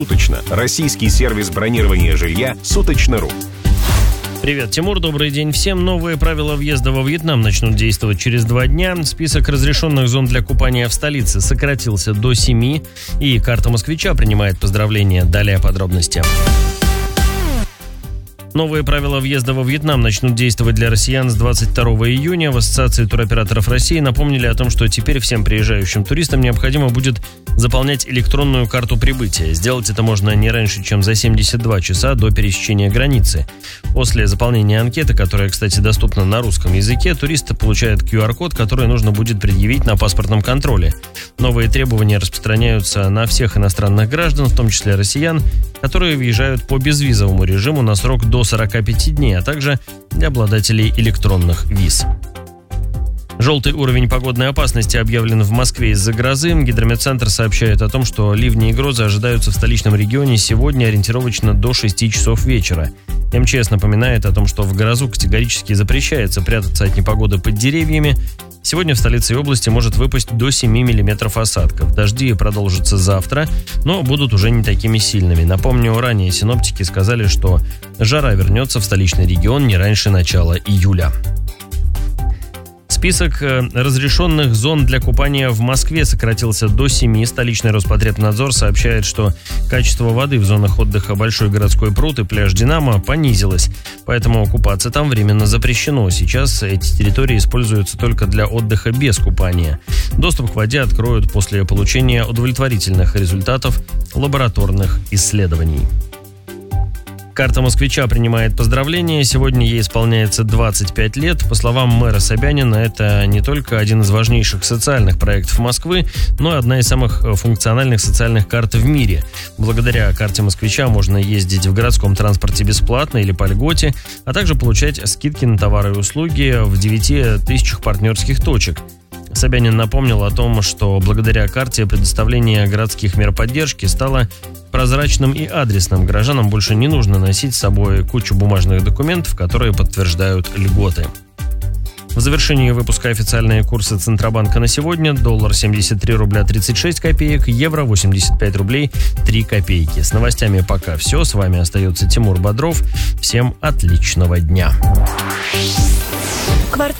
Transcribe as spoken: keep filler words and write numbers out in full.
Суточно. Российский сервис бронирования жилья «Суточно.ру». Привет, Тимур, добрый день всем. Новые правила въезда во Вьетнам начнут действовать через два дня. Список разрешенных зон для купания в столице сократился до семи, и карта москвича принимает поздравления. Далее подробности. Новые правила въезда во Вьетнам начнут действовать для россиян с двадцать второго июня. В Ассоциации туроператоров России напомнили о том, что теперь всем приезжающим туристам необходимо будет заполнять электронную карту прибытия. Сделать это можно не раньше, чем за семьдесят два часа до пересечения границы. После заполнения анкеты, которая, кстати, доступна на русском языке, турист получает ку ар код, который нужно будет предъявить на паспортном контроле. Новые требования распространяются на всех иностранных граждан, в том числе россиян, которые въезжают по безвизовому режиму на срок до сорока пяти дней, а также для обладателей электронных виз. Желтый уровень погодной опасности объявлен в Москве из-за грозы. Гидрометцентр сообщает о том, что ливни и грозы ожидаются в столичном регионе сегодня ориентировочно до шести часов вечера. эм че эс напоминает о том, что в грозу категорически запрещается прятаться от непогоды под деревьями. Сегодня в столице и области может выпасть до семи миллиметров осадков. Дожди продолжатся завтра, но будут уже не такими сильными. Напомню, ранее синоптики сказали, что жара вернется в столичный регион не раньше начала июля. Список разрешенных зон для купания в Москве сократился до семи. Столичный Роспотребнадзор сообщает, что качество воды в зонах отдыха Большой городской пруд и пляж Динамо понизилось, поэтому купаться там временно запрещено. Сейчас эти территории используются только для отдыха без купания. Доступ к воде откроют после получения удовлетворительных результатов лабораторных исследований. Карта москвича принимает поздравления. Сегодня ей исполняется двадцать пять лет. По словам мэра Собянина, это не только один из важнейших социальных проектов Москвы, но и одна из самых функциональных социальных карт в мире. Благодаря карте москвича можно ездить в городском транспорте бесплатно или по льготе, а также получать скидки на товары и услуги в девяти тысячах партнерских точек. Собянин напомнил о том, что благодаря карте предоставление городских мер поддержки стало прозрачным и адресным. Горожанам больше не нужно носить с собой кучу бумажных документов, которые подтверждают льготы. В завершении выпуска официальные курсы Центробанка на сегодня. Доллар семьдесят три рубля тридцать шесть копеек, евро восемьдесят пять рублей три копейки. С новостями пока все. С вами остается Тимур Бодров. Всем отличного дня. Квартира